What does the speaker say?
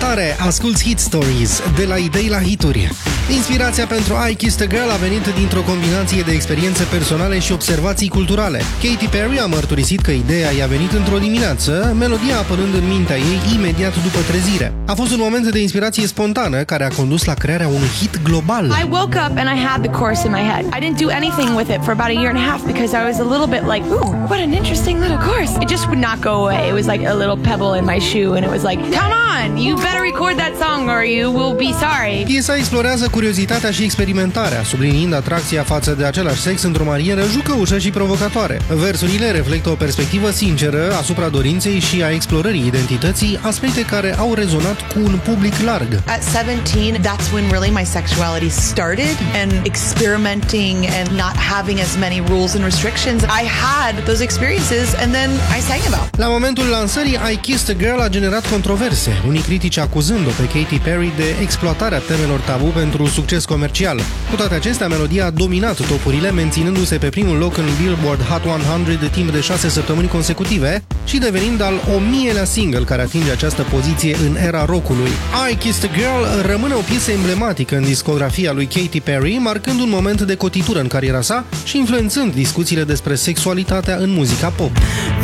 Salutare! Asculți Hit Stories, de la idei la hituri. Inspirația pentru I Kissed a Girl a venit dintr-o combinație de experiențe personale și observații culturale. Katy Perry a mărturisit că ideea i-a venit într-o dimineață, melodia apărând în mintea ei imediat după trezire. A fost un moment de inspirație spontană care a condus la crearea unui hit global. I woke up and I had the chorus in my head. I didn't do anything with it for about a year and a half because I was a little bit like, ooh, what an interesting little chorus. It just would not go away. It was like a little pebble in my shoe and it was like, come on, you better record that song or you will be sorry. Piesa explorează curiozitatea și experimentarea, subliniind atracția față de același sex într-o manieră jucăușă și provocatoare. Versurile reflectă o perspectivă sinceră asupra dorinței și a explorării identității, aspecte care au rezonat cu un public larg. At 17, that's when really my sexuality started, and experimenting and not having as many rules and restrictions. I had those experiences and then I sang about. La momentul lansării, I Kissed a Girl a generat controverse, unii critici acuzând-o pe Katy Perry de exploatarea temelor tabu pentru succes comercial. Cu toate acestea, melodia a dominat topurile, menținându-se pe primul loc în Billboard Hot 100 de timp de 6 săptămâni consecutive și devenind al 1000-lea single care atinge această poziție în era rockului. I Kissed a Girl rămâne o piesă emblematică în discografia lui Katy Perry, marcând un moment de cotitură în cariera sa și influențând discuțiile despre sexualitatea în muzica pop.